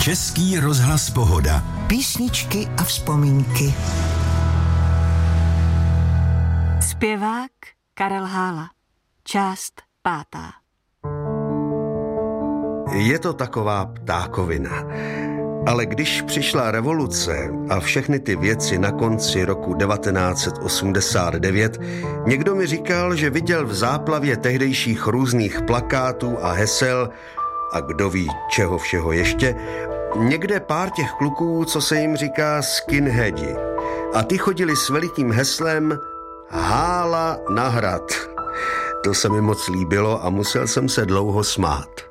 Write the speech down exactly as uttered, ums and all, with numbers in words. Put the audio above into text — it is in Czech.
Český rozhlas Pohoda. Písničky a vzpomínky. Zpěvák Karel Hála. Část pátá. Je to taková ptákovina. Ale když přišla revoluce a všechny ty věci na konci roku devatenáct set osmdesát devět, někdo mi říkal, že viděl v záplavě tehdejších různých plakátů a hesel a kdo ví čeho všeho ještě, někde pár těch kluků, co se jim říká skinheadi. A ty chodili s velikým heslem Hála na hrad. To se mi moc líbilo a musel jsem se dlouho smát.